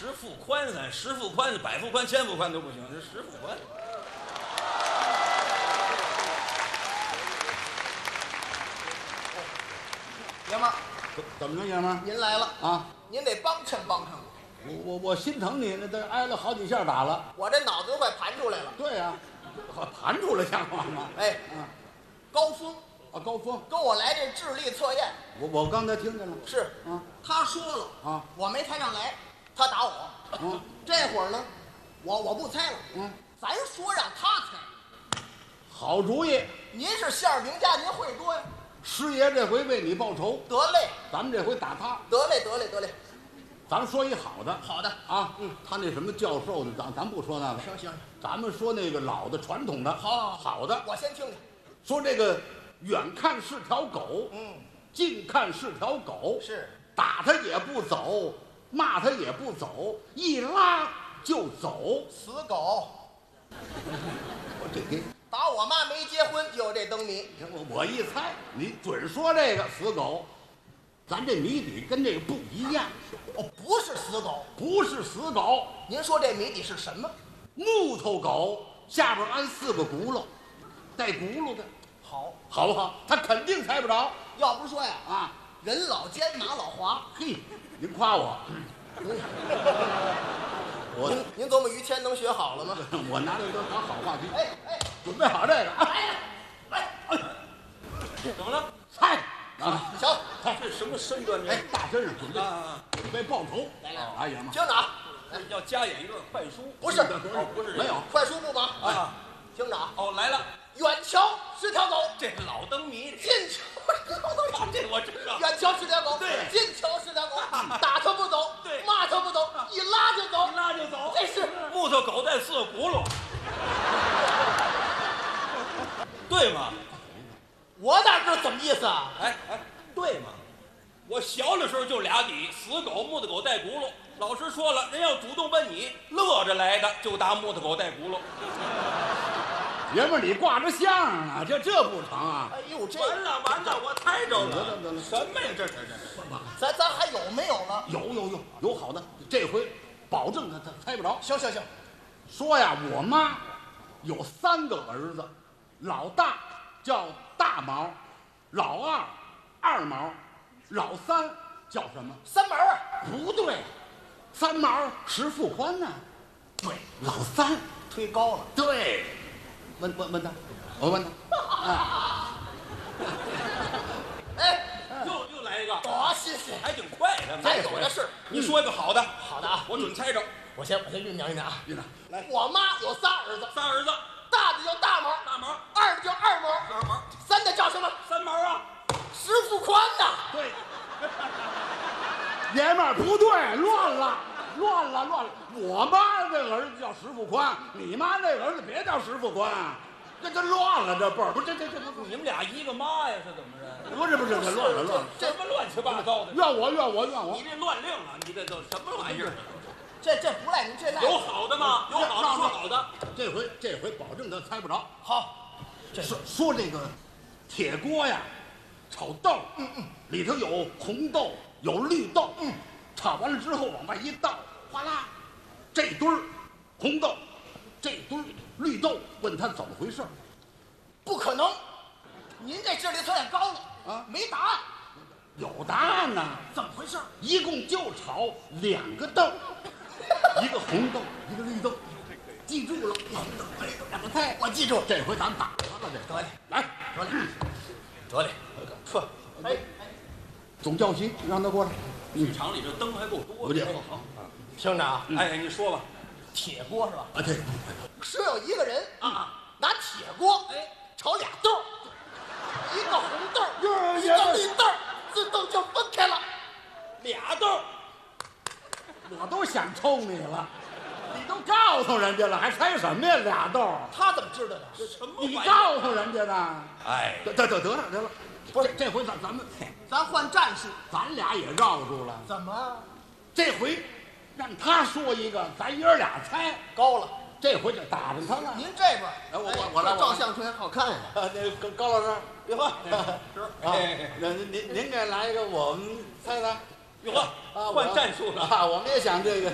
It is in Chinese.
十副宽噻，十副宽、百副宽、千副宽都不行，这十副宽。 爷们儿， 怎么着，爷们儿？ 您来了啊， 您得帮衬帮衬我心疼你，那都挨了好几下打了。 我这脑子都快盘出来了。 对呀、盘出来像话吗？ 哎，高峰啊，高峰， 跟我来这智力测验， 我刚才听见了。 是啊， 他说了啊， 我没猜上来，他打我。这会儿呢，我不猜了。咱说让他猜。 好主意。 您是馅儿饼家，您会多呀。 师爷这回为你报仇， 得嘞， 咱们这回打他。 得嘞，得嘞，得嘞。 咱们说一好的。 好的啊，他那什么教授的，咱不说那个。 行， 咱们说那个老的传统的。好的。 我先听听。 说这个远看是条狗，近看是条狗， 是打他也不走，骂他也不走，一拉就走。 死狗。 我这给打我妈没结婚就有这灯谜。 我一猜，你准说这个死狗。咱这谜底跟这个不一样。 不是死狗。 不是死狗。 您说这谜底是什么？ 木头狗下边安4个轱辘，带轱辘的。好不好？他肯定猜不着。 要不说呀， 啊， 人老奸马老滑。 嘿，您夸我。 您琢磨于谦能学好了吗？ 我拿这都当好话题。 哎， 准备好这个。 怎么了？ 猜啊！ 行， 这什么身段？ 哎，大身上准备报仇。 来， 哎呀妈！ 听着啊， 要加演一段快书？ 不是， 不是没有快书不忙啊。 听着啊， 来了， 远瞧是条狗， 这老灯谜。 近瞧是条狗， 这我知道。 远瞧是条狗， 对， 近瞧是条狗，打它不走， 对， 骂它不走，一拉就走， 一拉就走。 这是木头狗带4个轱辘，对吗？ 我哪知道怎么意思啊？ 哎，对吗？我小的时候就俩底，死狗、木头狗带轱辘。老师说了，人要主动奔你，乐着来的就打木头狗带轱辘。 爷们儿，你挂着相啊，这不成啊！ 哎呦，这完了，我猜着了。 得了什么呀？这咱还有没有了？ 有好的，这回保证他猜不着。 行， 说呀，我妈有3个儿子，老大叫大毛，老二二毛，老三叫什么？ 三毛啊？ 不对，3毛10副宽呢。对，老三推高了。 对，问他，我问他。 又来一个， 多谢谢， 还挺快的。 咱有的是。 你说一个好的， 好的啊， 我准猜着。 我先酝酿啊。 来， 我妈有仨儿子， 3儿子， 大的叫大毛，二的叫二毛，三的叫什么？ 三毛啊 10副宽呐。 对，爷们儿不对，乱了。我妈这儿子叫10副宽，你妈那儿子别叫10副宽，这乱了，这辈儿不是这你们俩一个妈呀？是怎么着？ 不是这乱了， 什么乱七八糟的？ 怨我！ 你这乱令了，你这都什么玩意儿？ 这不赖您，这赖有好的吗？有好的说好的。 这回保证他猜不着。 好， 说这个铁锅呀，炒豆，里头有红豆，有绿豆，炒完了之后往外一倒，哗啦，这堆儿红豆，这堆儿绿豆，问他怎么回事？ 不可能，您这智力测验高了啊， 没答案。 有答案呢。 怎么回事？ 一共就炒2个豆，一个红豆，一个绿豆，记住了。红豆、绿豆2个菜，我记住。这回咱打他了，这得嘞， 来， 得嘞，呵， 总教习让他过来。 剧场里这灯还够多的。好， 听着啊， 哎，你说吧。 铁锅是吧？ 啊，对， 说有一个人拿铁锅炒俩豆，一个红豆，一个绿豆，自动就分开了。 俩豆， 我都想抽你了，你都告诉人家了，还猜什么呀？俩豆， 他怎么知道的？ 什么你玩意儿？ 告诉人家的。 哎， 得了，不是这回咱换战术。 咱俩也绕住了。 怎么这回让他说一个，咱爷儿俩猜。 高了？ 这回就打着他了。 您这边， 我来照相出来好看呀。 那高老师， 别喝， 您给来一个，我们猜猜。 哟呵，换战术了。 我们也想这个。